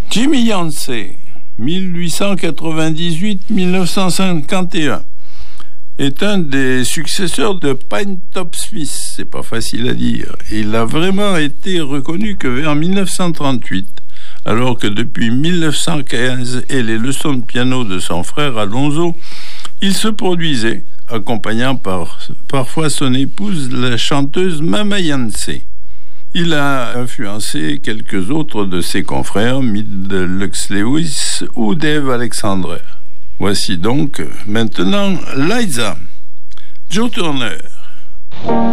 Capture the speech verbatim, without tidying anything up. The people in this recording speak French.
Jimmy Yancey, mille huit cent quatre-vingt-dix-huit à mille neuf cent cinquante et un, est un des successeurs de Pinetop Smith. C'est pas facile à dire. Il a vraiment été reconnu que vers mille neuf cent trente-huit, alors que depuis mille neuf cent quinze et les leçons de piano de son frère Alonzo, il se produisait, accompagnant par, parfois son épouse, la chanteuse Mama Yancey. Il a influencé quelques autres de ses confrères, Mid Lux Lewis ou Dave Alexander. Voici donc maintenant Liza, Joe Turner.